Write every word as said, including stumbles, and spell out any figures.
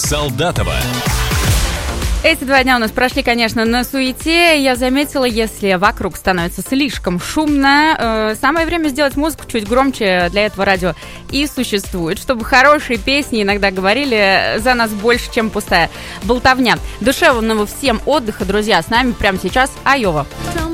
Солдатова. Эти два дня у нас прошли, конечно, на суете. Я заметила, если вокруг становится слишком шумно, э, самое время сделать музыку чуть громче. Для этого радио и существует, чтобы хорошие песни иногда говорили за нас больше, чем пустая болтовня. Душевного всем отдыха, друзья. С нами прямо сейчас Айова.